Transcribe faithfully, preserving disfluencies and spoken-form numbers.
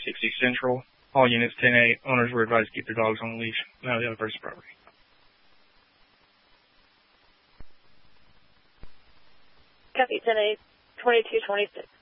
sixty Central. All units ten eight. Owners were advised to keep their dogs on a leash, not the other person's property. Copy ten eight, twenty-two twenty-six.